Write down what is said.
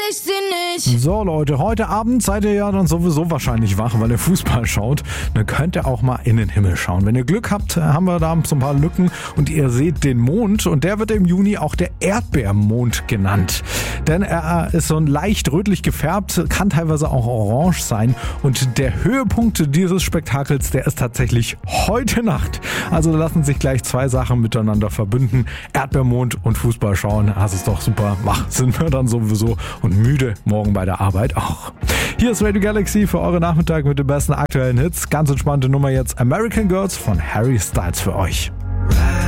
ich sie nicht. So Leute, heute Abend seid ihr ja dann sowieso wahrscheinlich wach, weil ihr Fußball schaut. Dann könnt ihr auch mal in den Himmel schauen. Wenn ihr Glück habt, haben wir da so ein paar Lücken und ihr seht den Mond. Und der wird im Juni auch der Erdbeermond genannt. Denn er ist so ein leicht rötlich gefärbt, kann teilweise auch orange sein. Und der Höhepunkt dieses Spektakels, der ist tatsächlich heute Nacht. Also da lassen sich gleich zwei Sachen miteinander verbünden. Erdbeermond und Fußball schauen. Das ist doch super. Wach sind wir dann sowieso und müde morgen bei der Arbeit auch. Hier ist Radio Galaxy für eure Nachmittag mit den besten aktuellen Hits. Ganz entspannte Nummer jetzt. American Girls von Harry Styles für euch.